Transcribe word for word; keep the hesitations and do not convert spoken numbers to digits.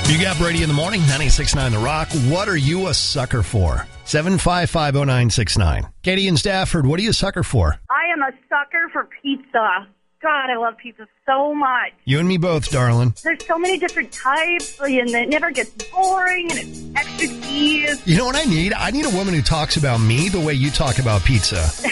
You got Brady in the morning, ninety-six point nine The Rock. What are you a sucker for? seven five five oh nine six nine. Katie in Stafford, what are you a sucker for? I am a sucker for pizza. God, I love pizza so much. You and me both, darling. There's so many different types, and it never gets boring, and it's extra cheese. You know what I need? I need a woman who talks about me the way you talk about pizza.